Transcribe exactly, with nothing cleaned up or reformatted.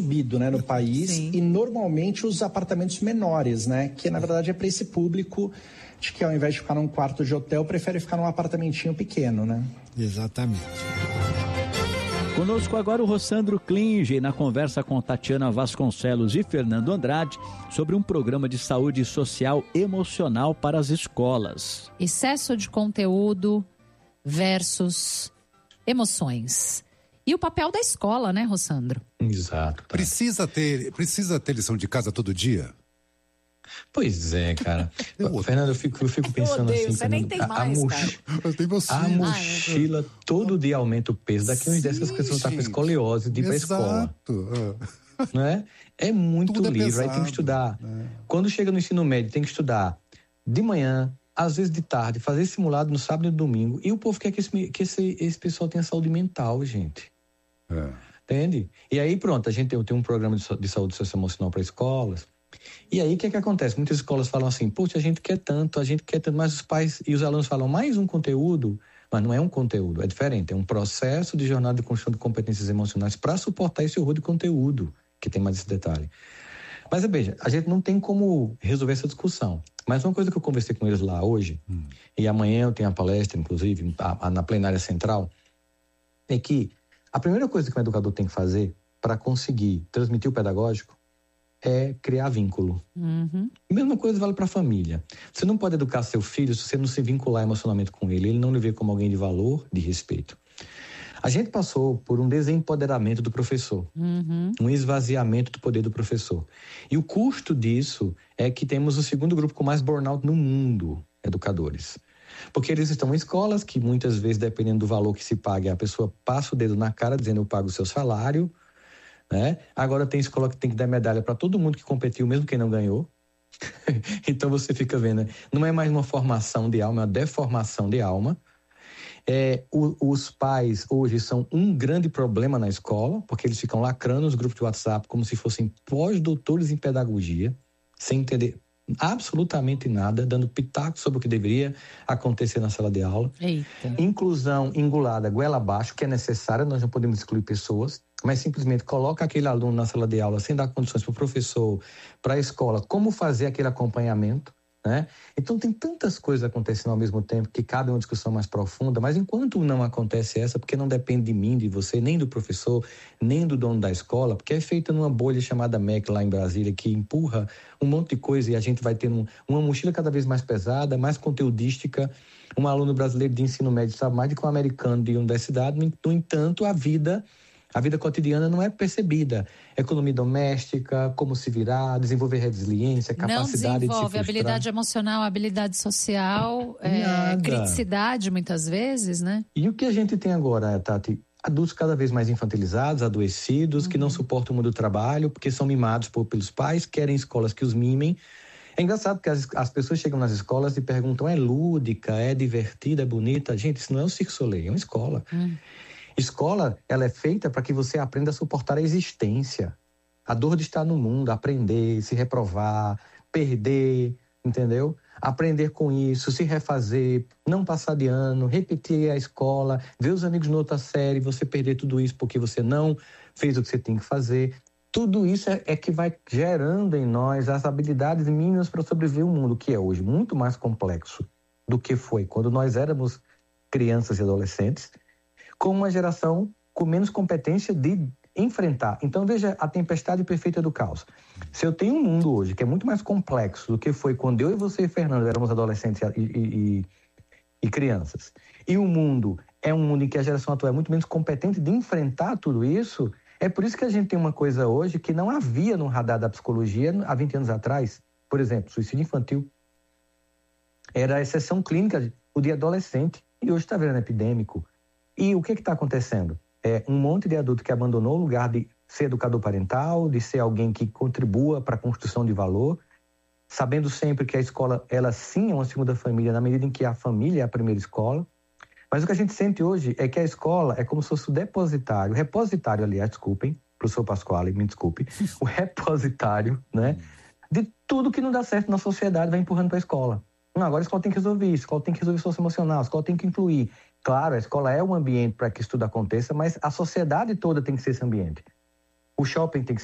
subido, né, no país. Sim. E normalmente os apartamentos menores, né, que na verdade é para esse público de que ao invés de ficar num quarto de hotel, prefere ficar num apartamentinho pequeno, né? Exatamente. Conosco agora o Rossandro Klinge, na conversa com Tatiana Vasconcelos e Fernando Andrade, sobre um programa de saúde social emocional para as escolas. Excesso de conteúdo versus emoções. E o papel da escola, né, Rossandro? Exato. Tá. Precisa ter, precisa ter lição de casa todo dia? Pois é, cara. Eu, Fernando, eu fico, eu fico pensando eu odeio, assim... Você nem tem a, mais, a, moch... a mochila ah, todo dia aumenta o peso. Daqui uns dias as pessoas vão estar com escoliose de ir pra escola. Não é? É muito Tudo livro, é aí tem que estudar. É. Quando chega no ensino médio, tem que estudar de manhã, às vezes de tarde, fazer simulado no sábado e no domingo. E o povo quer que esse, que esse, esse pessoal tenha saúde mental, gente. É. Entende? E aí, pronto, a gente tem, tem um programa de, de saúde socioemocional para escolas. E aí, o que é que acontece? Muitas escolas falam assim, poxa, a gente quer tanto, a gente quer tanto, mas os pais e os alunos falam, mais um conteúdo, mas não é um conteúdo, é diferente, é um processo de jornada de construção de competências emocionais para suportar esse horror de conteúdo, que tem mais esse detalhe. Mas, veja, a gente não tem como resolver essa discussão. Mas uma coisa que eu conversei com eles lá hoje, hum. e amanhã eu tenho a palestra, inclusive, a, a, na plenária central, é que a primeira coisa que um educador tem que fazer para conseguir transmitir o pedagógico é criar vínculo. Uhum. A mesma coisa vale para a família. Você não pode educar seu filho se você não se vincular emocionalmente com ele, ele não lhe vê como alguém de valor, de respeito. A gente passou por um desempoderamento do professor, uhum. um esvaziamento do poder do professor. E o custo disso é que temos o segundo grupo com mais burnout no mundo, educadores. Porque eles estão em escolas que muitas vezes, dependendo do valor que se pague, a pessoa passa o dedo na cara dizendo eu pago o seu salário, né? Agora tem escola que tem que dar medalha para todo mundo que competiu, mesmo quem não ganhou. Então você fica vendo, não é mais uma formação de alma, é uma deformação de alma. É, o, os pais hoje são um grande problema na escola, porque eles ficam lacrando os grupos de WhatsApp como se fossem pós-doutores em pedagogia, sem entender absolutamente nada, dando pitaco sobre o que deveria acontecer na sala de aula. Eita. Inclusão engolada, goela abaixo, que é necessária, nós não podemos excluir pessoas, mas simplesmente coloca aquele aluno na sala de aula sem dar condições para o professor, para a escola, como fazer aquele acompanhamento, né? Então tem tantas coisas acontecendo ao mesmo tempo que cabe uma discussão mais profunda, mas enquanto não acontece essa, porque não depende de mim, de você, nem do professor, nem do dono da escola, porque é feita numa bolha chamada M E C lá em Brasília, que empurra um monte de coisa e a gente vai ter um, uma mochila cada vez mais pesada, mais conteudística. Um aluno brasileiro de ensino médio sabe mais do que um americano de universidade. No entanto, a vida A vida cotidiana não é percebida. Economia doméstica, como se virar, desenvolver resiliência, capacidade de se frustrar. Não desenvolve habilidade emocional, habilidade social, é, criticidade muitas vezes, né? E o que a gente tem agora, Tati? Adultos cada vez mais infantilizados, adoecidos, uhum. que não suportam o mundo do trabalho, porque são mimados por, pelos pais, querem escolas que os mimem. É engraçado porque as, as pessoas chegam nas escolas e perguntam, é lúdica, é divertida, é bonita? Gente, isso não é um Cirque du Soleil, é uma escola. Uhum. Escola, ela é feita para que você aprenda a suportar a existência. A dor de estar no mundo, aprender, se reprovar, perder, entendeu? Aprender com isso, se refazer, não passar de ano, repetir a escola, ver os amigos na outra série, você perder tudo isso porque você não fez o que você tem que fazer. Tudo isso é, é que vai gerando em nós as habilidades mínimas para sobreviver um mundo que é hoje muito mais complexo do que foi quando nós éramos crianças e adolescentes, com uma geração com menos competência de enfrentar. Então, veja a tempestade perfeita do caos. Se eu tenho um mundo hoje que é muito mais complexo do que foi quando eu e você e Fernando éramos adolescentes e, e, e crianças, e o mundo é um mundo em que a geração atual é muito menos competente de enfrentar tudo isso, é por isso que a gente tem uma coisa hoje que não havia no radar da psicologia há vinte anos atrás. Por exemplo, suicídio infantil. Era a exceção clínica o de adolescente, e hoje está virando epidêmico. E o que está acontecendo? É um monte de adulto que abandonou o lugar de ser educador parental, de ser alguém que contribua para a construção de valor, sabendo sempre que a escola, ela sim é uma segunda família, na medida em que a família é a primeira escola. Mas o que a gente sente hoje é que a escola é como se fosse o depositário, o repositário, aliás, desculpem, professor Pasquale, me desculpe, o repositário, né, de tudo que não dá certo na sociedade, vai empurrando para a escola. Não, agora a escola tem que resolver isso, a escola tem que resolver socioemocional, a escola tem que incluir. Claro, a escola é um ambiente para que isso tudo aconteça, mas a sociedade toda tem que ser esse ambiente. O shopping tem que